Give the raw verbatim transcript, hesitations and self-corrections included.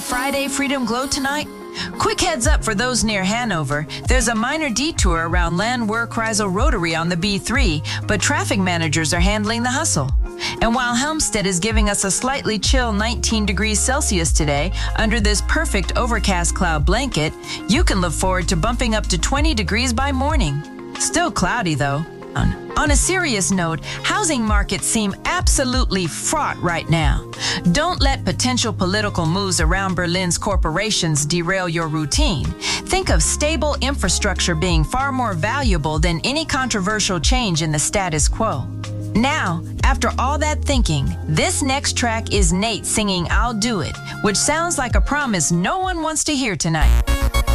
Friday Freedom Glow tonight? Quick heads up for those near Hanover, there's a minor detour around Landwehr-Kreisel Rotary on the B three, but traffic managers are handling the hustle. And while Helmstedt is giving us a slightly chill nineteen degrees Celsius today, under this perfect overcast cloud blanket, you can look forward to bumping up to twenty degrees by morning. Still cloudy though. On a serious note, housing markets seem absolutely fraught right now. Don't let potential political moves around Berlin's corporations derail your routine. Think of stable infrastructure being far more valuable than any controversial change in the status quo. Now, after all that thinking, this next track is Nate singing I'll Do It, which sounds like a promise no one wants to hear tonight.